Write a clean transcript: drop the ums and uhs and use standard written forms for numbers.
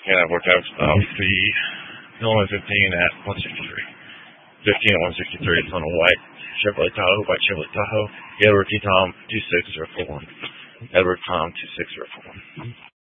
And I've worked out the Illinois 15 at 163. 15 at 163. It's on a white Chevrolet Tahoe. Edward T. Tom 26041. Edward Tom 26041.